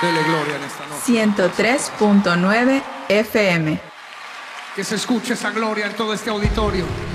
Dele gloria en esta noche. 103.9 FM. Que se escuche esa gloria en todo este auditorio.